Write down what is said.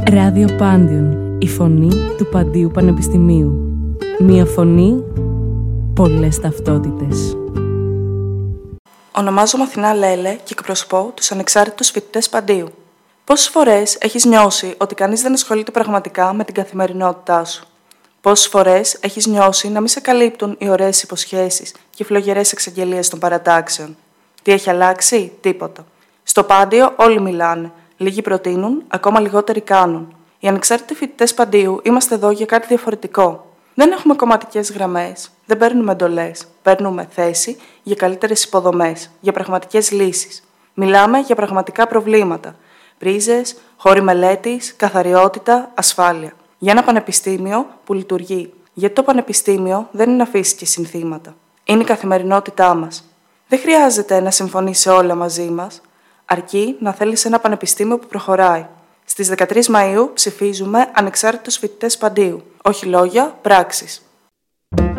Ράδιο Πάντιον, η φωνή του Παντίου Πανεπιστημίου. Μία φωνή, πολλές ταυτότητες. Ονομάζομαι Αθηνά Λέλε και εκπροσωπώ τους ανεξάρτητους φοιτητές Παντίου. Πόσες φορές έχεις νιώσει ότι κανείς δεν ασχολείται πραγματικά με την καθημερινότητά σου? Πόσες φορές έχεις νιώσει να μην σε καλύπτουν οι ωραίες υποσχέσεις και οι φλογερές εξαγγελίες των παρατάξεων? Τι έχει αλλάξει? Τίποτα. Στο Πάντιο όλοι μιλάνε. Λίγοι προτείνουν, ακόμα λιγότεροι κάνουν. Οι ανεξάρτητοι φοιτητές Παντίου είμαστε εδώ για κάτι διαφορετικό. Δεν έχουμε κομματικές γραμμές, δεν παίρνουμε εντολές. Παίρνουμε θέση για καλύτερες υποδομές, για πραγματικές λύσεις. Μιλάμε για πραγματικά προβλήματα. Πρίζες, χώροι μελέτης, καθαριότητα, ασφάλεια. Για ένα πανεπιστήμιο που λειτουργεί. Γιατί το πανεπιστήμιο δεν είναι αφήσεις και συνθήματα. Είναι η καθημερινότητά μας. Δεν χρειάζεται να συμφωνείς σε όλα μαζί μας. Αρκεί να θέλεις ένα πανεπιστήμιο που προχωράει. Στις 13 Μαΐου ψηφίζουμε ανεξάρτητους φοιτητές Παντίου. Όχι λόγια, πράξεις.